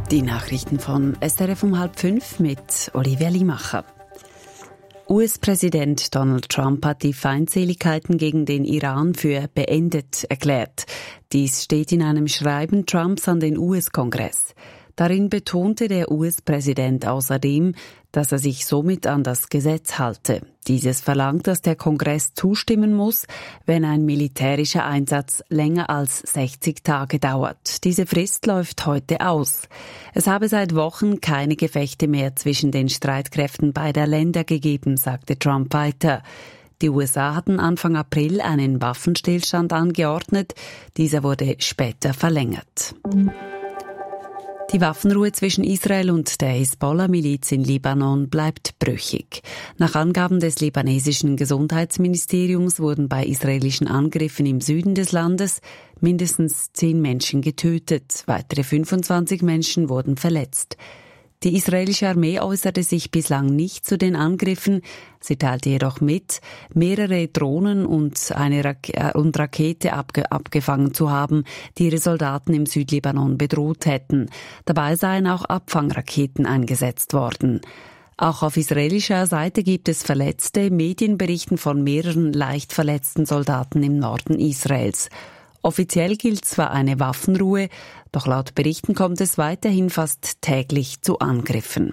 Die Nachrichten von SRF um 4:30 mit Olivia Limacher. US-Präsident Donald Trump hat die Feindseligkeiten gegen den Iran für beendet erklärt. Dies steht in einem Schreiben Trumps an den US-Kongress. Darin betonte der US-Präsident außerdem, dass er sich somit an das Gesetz halte. Dieses verlangt, dass der Kongress zustimmen muss, wenn ein militärischer Einsatz länger als 60 Tage dauert. Diese Frist läuft heute aus. Es habe seit Wochen keine Gefechte mehr zwischen den Streitkräften beider Länder gegeben, sagte Trump weiter. Die USA hatten Anfang April einen Waffenstillstand angeordnet. Dieser wurde später verlängert. Die Waffenruhe zwischen Israel und der Hisbollah-Miliz in Libanon bleibt brüchig. Nach Angaben des libanesischen Gesundheitsministeriums wurden bei israelischen Angriffen im Süden des Landes mindestens 10 Menschen getötet. Weitere 25 Menschen wurden verletzt. Die israelische Armee äußerte sich bislang nicht zu den Angriffen. Sie teilte jedoch mit, mehrere Drohnen und eine Rakete abgefangen zu haben, die ihre Soldaten im Südlibanon bedroht hätten. Dabei seien auch Abfangraketen eingesetzt worden. Auch auf israelischer Seite gibt es Verletzte. Medien berichten von mehreren leicht verletzten Soldaten im Norden Israels. Offiziell gilt zwar eine Waffenruhe, doch laut Berichten kommt es weiterhin fast täglich zu Angriffen.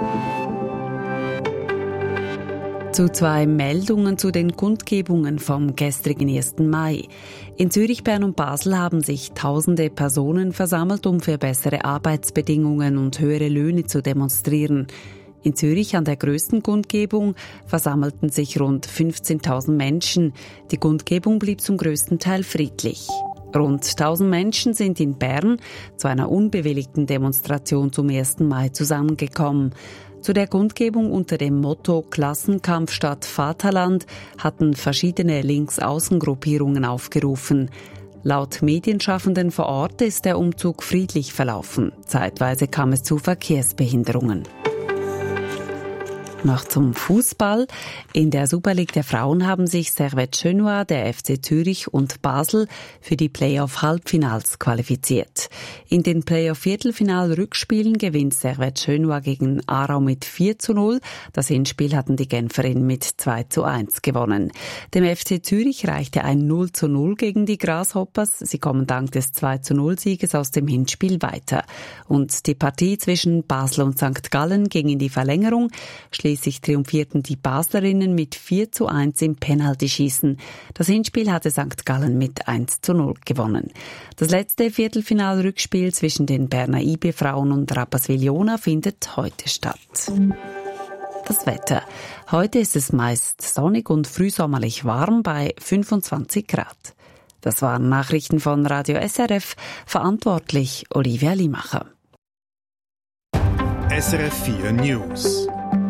Zu 2 Meldungen zu den Kundgebungen vom gestrigen 1. Mai. In Zürich, Bern und Basel haben sich tausende Personen versammelt, um für bessere Arbeitsbedingungen und höhere Löhne zu demonstrieren. In Zürich an der grössten Kundgebung versammelten sich rund 15.000 Menschen. Die Kundgebung blieb zum grössten Teil friedlich. Rund 1.000 Menschen sind in Bern zu einer unbewilligten Demonstration zum 1. Mai zusammengekommen. Zu der Kundgebung unter dem Motto Klassenkampf statt Vaterland hatten verschiedene Linksaußengruppierungen aufgerufen. Laut Medienschaffenden vor Ort ist der Umzug friedlich verlaufen. Zeitweise kam es zu Verkehrsbehinderungen. Noch zum Fußball. In der Super League der Frauen haben sich Servette Genua, der FC Zürich und Basel für die Playoff-Halbfinals qualifiziert. In den Playoff-Viertelfinal-Rückspielen gewinnt Servette Genua gegen Aarau mit 4:0. Das Hinspiel hatten die Genferinnen mit 2:1 gewonnen. Dem FC Zürich reichte ein 0:0 gegen die Grasshoppers. Sie kommen dank des 2:0-Sieges aus dem Hinspiel weiter. Und die Partie zwischen Basel und St. Gallen ging in die Verlängerung. Schließlich triumphierten die Baslerinnen mit 4:1 im Penaltyschießen. Das Hinspiel hatte St. Gallen mit 1:0 gewonnen. Das letzte Viertelfinalrückspiel zwischen den Berner IB-Frauen und Rapperswil-Jona findet heute statt. Das Wetter. Heute ist es meist sonnig und frühsommerlich warm bei 25 Grad. Das waren Nachrichten von Radio SRF. Verantwortlich Olivia Limacher. SRF 4 News.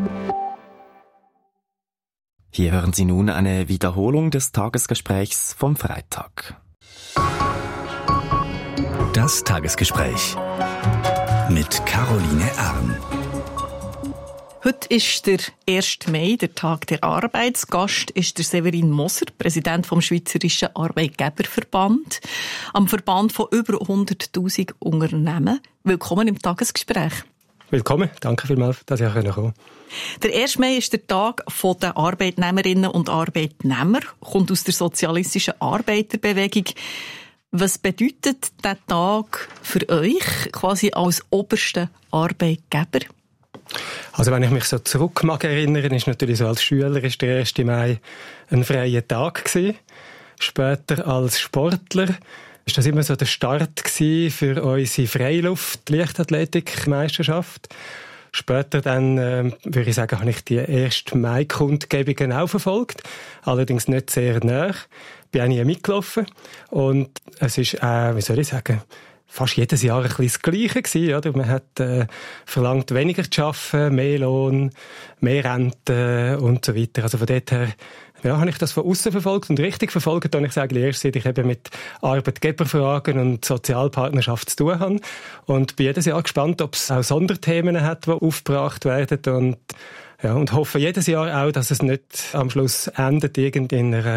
Hier hören Sie nun eine Wiederholung des Tagesgesprächs vom Freitag. Das Tagesgespräch mit Caroline Arn. Heute ist der 1. Mai, der Tag der Arbeit. Gast ist der Severin Moser, Präsident vom Schweizerischen Arbeitgeberverband, am Verband von über 100'000 Unternehmen. Willkommen im Tagesgespräch. Willkommen, danke vielmals, dass ich kommen konnte. Der 1. Mai ist der Tag der Arbeitnehmerinnen und Arbeitnehmer, kommt aus der sozialistischen Arbeiterbewegung. Was bedeutet dieser Tag für euch quasi als obersten Arbeitgeber? Also wenn ich mich so zurück mag erinnern, ist natürlich so als Schüler ist der 1. Mai ein freier Tag gewesen. Später als Sportler ist das immer so der Start gewesen für unsere Freiluft-Leichtathletik-Meisterschaft. Später dann, würde ich sagen, habe ich die 1. Mai-Kundgebungen auch verfolgt. Allerdings nicht sehr nah. Bin auch nie mitgelaufen. Und es ist, wie soll ich sagen, fast jedes Jahr ein bisschen das Gleiche gewesen, oder? Man hat verlangt, weniger zu arbeiten, mehr Lohn, mehr Rente und so weiter. Also von dort her, ja, habe ich das von außen verfolgt und richtig verfolgt, und ich sage erst, seit ich eben mit Arbeitgeberfragen und Sozialpartnerschaft zu tun habe. Und bin jedes Jahr gespannt, ob es auch Sonderthemen hat, die aufgebracht werden, und hoffe jedes Jahr auch, dass es nicht am Schluss endet in einer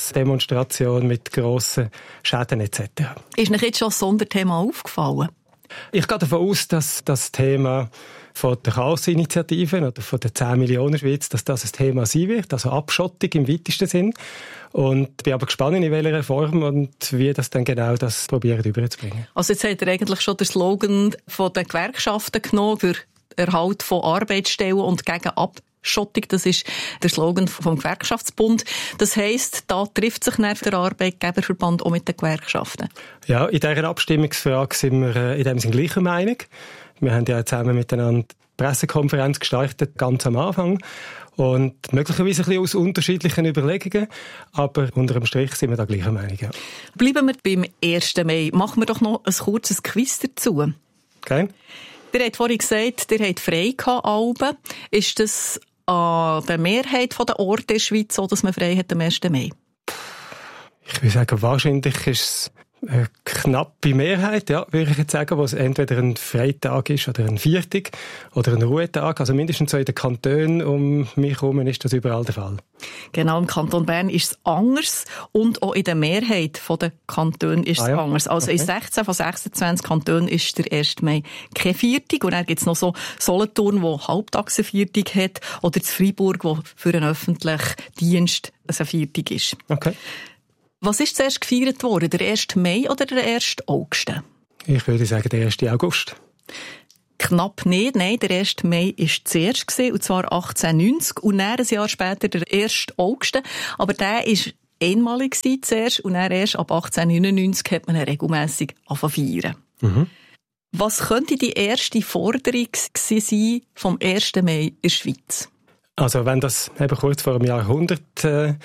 Chaos-Demonstration mit grossen Schäden etc. Ist euch jetzt schon ein Sonderthema aufgefallen? Ich gehe davon aus, dass das Thema von der Chaos-Initiative oder von der 10 Millionen Schweiz, dass das ein Thema sein wird, also Abschottung im weitesten Sinn. Und bin aber gespannt, in welcher Form und wie das dann genau das probiert überzubringen. Also jetzt hat er eigentlich schon den Slogan von den Gewerkschaften genommen für Erhalt von Arbeitsstellen und gegen Abschottung. Das ist der Slogan vom Gewerkschaftsbund. Das heisst, da trifft sich der Arbeitgeberverband auch mit den Gewerkschaften. Ja, in dieser Abstimmungsfrage sind wir in dem Sinne gleicher Meinung. Wir haben ja zusammen miteinander die Pressekonferenz gestartet, ganz am Anfang. Und möglicherweise ein bisschen aus unterschiedlichen Überlegungen, aber unter dem Strich sind wir da gleicher Meinung. Ja. Bleiben wir beim 1. Mai. Machen wir doch noch ein kurzes Quiz dazu. Okay. Ihr habt vorhin gesagt, ihr habt frei gehabt, Alben. Ist das an der Mehrheit der Orte in der Schweiz so, dass man frei hat am 1. Mai? Ich würde sagen, wahrscheinlich ist es eine knappe Mehrheit, ja, würde ich jetzt sagen, wo es entweder ein Freitag ist oder ein Viertag oder ein Ruhetag. Also mindestens so in den Kantonen um mich herum ist das überall der Fall. Genau, im Kanton Bern ist es anders und auch in der Mehrheit der Kantone ist es anders. Also in 16 von 26 Kantonen ist der 1. Mai kein Viertag. Und dann gibt es noch so Solothurn, wo halbtags ein Viertag hat, oder in Freiburg, wo für einen öffentlichen Dienst ein Viertag ist. Okay. Was ist zuerst gefeiert worden, der 1. Mai oder der 1. August? Ich würde sagen, der 1. August. Knapp nicht, nein, der 1. Mai war zuerst, und zwar 1890, und dann ein Jahr später der 1. August. Aber der war einmalig zuerst, und dann erst ab 1899 hat man ihn regelmässig feiern. Mhm. Was könnte die erste Forderung sein vom 1. Mai in der Schweiz? Also wenn das eben kurz vor einem Jahrhundertwechsel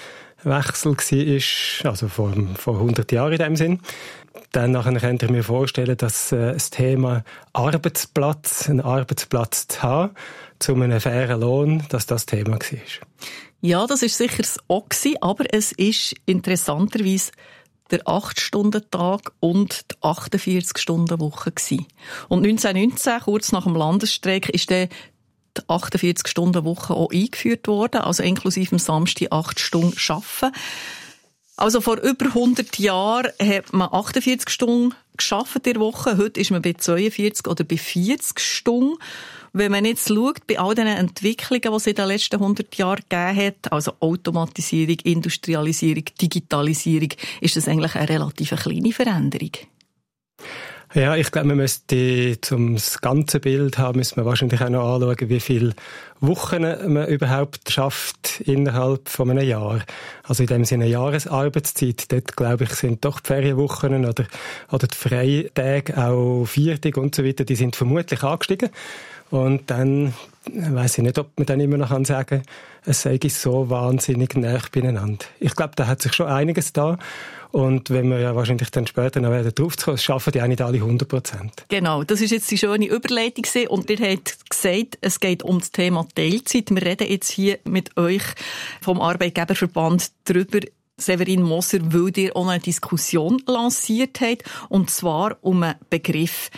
war, also vor 100 Jahren in dem Sinn, dann könnt ihr mir vorstellen, dass das Thema Arbeitsplatz, einen Arbeitsplatz zu haben, zu einem fairen Lohn, dass das Thema war. Ja, das war sicher auch, aber es ist interessanterweise der 8-Stunden-Tag und die 48-Stunden-Woche gewesen. Und 1919, kurz nach dem Landesstreik, ist dann die 48-Stunden-Woche auch eingeführt worden, also inklusive am Samstag 8 Stunden arbeiten. Also vor über 100 Jahren hat man 48 Stunden gearbeitet in der Woche. Heute ist man bei 42 oder bei 40 Stunden. Wenn man jetzt schaut, bei all den Entwicklungen, die es in den letzten 100 Jahren gegeben hat, also Automatisierung, Industrialisierung, Digitalisierung, ist das eigentlich eine relativ kleine Veränderung. Ja, ich glaube, man müsste, um das ganze Bild zu haben, müssen wir wahrscheinlich auch noch anschauen, wie viele Wochen man überhaupt schafft innerhalb von einem Jahr. Also in dem Sinne Jahresarbeitszeit, dort, glaube ich, sind doch die Ferienwochen oder die Freitage, auch Viertag und so weiter, die sind vermutlich angestiegen. Und dann weiss ich nicht, ob man dann immer noch sagen kann, es sei so wahnsinnig nah beieinander. Ich glaube, da hat sich schon einiges da. Und wenn wir ja wahrscheinlich dann später noch drauf zu kommen, schaffen die auch nicht alle 100%. Genau, das ist jetzt die schöne Überleitung gewesen. Und ihr habt gesagt, es geht um das Thema Teilzeit. Wir reden jetzt hier mit euch vom Arbeitgeberverband darüber, Severin Moser, weil ihr auch eine Diskussion lanciert habt. Und zwar um einen Begriff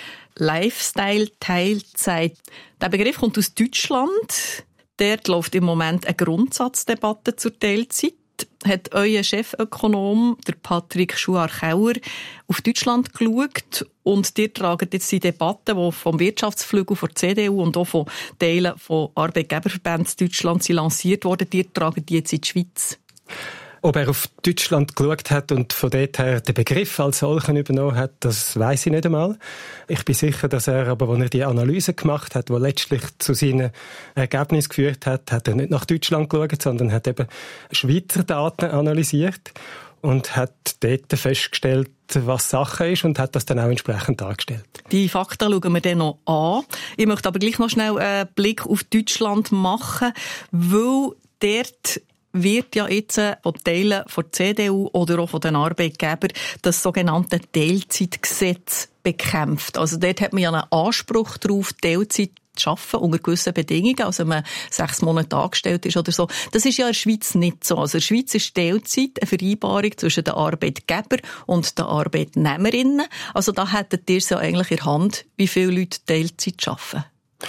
Lifestyle-Teilzeit. Der Begriff kommt aus Deutschland. Dort läuft im Moment eine Grundsatzdebatte zur Teilzeit. Hat euer Chefökonom, der Patrick Schuar-Kauer, auf Deutschland geschaut und ihr tragt jetzt die Debatte, die vom Wirtschaftsflügel von der CDU und auch von Teilen von Arbeitgeberverbänden Deutschland lanciert wurde, ihr tragt die jetzt in die Schweiz. Ob er auf Deutschland geschaut hat und von dort her den Begriff als solchen übernommen hat, das weiss ich nicht einmal. Ich bin sicher, dass er aber, als er die Analyse gemacht hat, die letztlich zu seinen Ergebnissen geführt hat, hat er nicht nach Deutschland geschaut, sondern hat eben Schweizer Daten analysiert und hat dort festgestellt, was Sache ist und hat das dann auch entsprechend dargestellt. Die Fakten schauen wir dann noch an. Ich möchte aber gleich noch schnell einen Blick auf Deutschland machen, weil dort wird ja jetzt von Teilen von der CDU oder auch von den Arbeitgebern das sogenannte Teilzeitgesetz bekämpft. Also dort hat man ja einen Anspruch darauf, Teilzeit zu arbeiten unter gewissen Bedingungen, also wenn man 6 Monate angestellt ist oder so. Das ist ja in der Schweiz nicht so. Also in der Schweiz ist Teilzeit eine Vereinbarung zwischen den Arbeitgebern und den Arbeitnehmerinnen. Also da hättet ihr es ja eigentlich in der Hand, wie viele Leute Teilzeit arbeiten.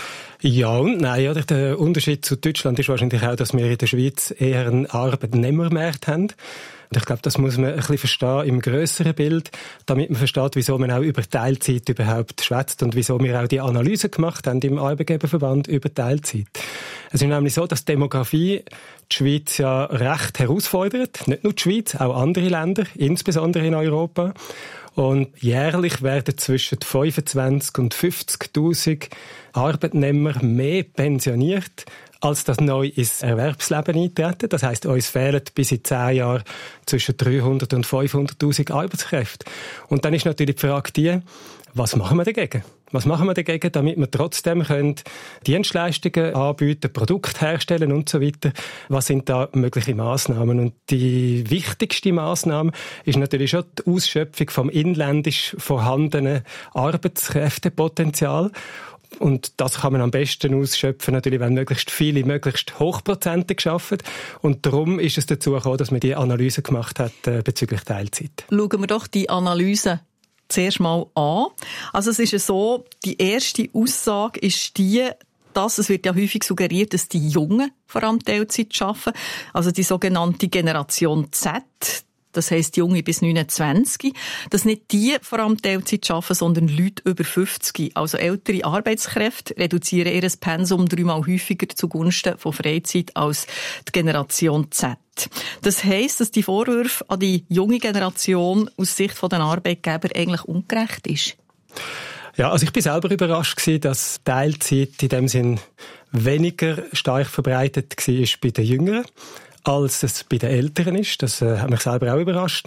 Ja und nein. Oder? Der Unterschied zu Deutschland ist wahrscheinlich auch, dass wir in der Schweiz eher einen Arbeitnehmermarkt haben. Und ich glaube, das muss man ein bisschen verstehen im grösseren Bild, damit man versteht, wieso man auch über Teilzeit überhaupt schwätzt und wieso wir auch die Analyse gemacht haben im Arbeitgeberverband über Teilzeit. Es ist nämlich so, dass Demografie die Schweiz ja recht herausfordert. Nicht nur die Schweiz, auch andere Länder, insbesondere in Europa. Und jährlich werden zwischen 25.000 und 50.000 Arbeitnehmer mehr pensioniert, als das neu ins Erwerbsleben eintreten. Das heisst, uns fehlen bis in 10 Jahren zwischen 300.000 und 500.000 Arbeitskräfte. Und dann ist natürlich die Frage die, was machen wir dagegen? Was machen wir dagegen, damit wir trotzdem Dienstleistungen anbieten, Produkte herstellen und so weiter? Was sind da mögliche Massnahmen? Und die wichtigste Massnahme ist natürlich schon die Ausschöpfung vom inländisch vorhandenen Arbeitskräftepotenzial. Und das kann man am besten ausschöpfen, natürlich, wenn möglichst viele, möglichst hochprozentig arbeiten. Und darum ist es dazu gekommen, dass man die Analyse gemacht hat bezüglich Teilzeit. Schauen wir doch die Analyse zuerst mal an. Also es ist ja so, die erste Aussage ist die, dass es wird ja häufig suggeriert, dass die Jungen vor allem Teilzeit arbeiten, also die sogenannte Generation Z, das heisst Junge bis 29, dass nicht die vor allem Teilzeit arbeiten, sondern Leute über 50. Also ältere Arbeitskräfte reduzieren ihr Pensum 3-mal häufiger zugunsten von Freizeit als die Generation Z. Das heisst, dass die Vorwürfe an die junge Generation aus Sicht der Arbeitgeber eigentlich ungerecht ist? Ja, also ich bin selber überrascht gewesen, dass Teilzeit in dem Sinn weniger stark verbreitet war bei den Jüngeren, als es bei den Älteren ist. Das hat mich selber auch überrascht.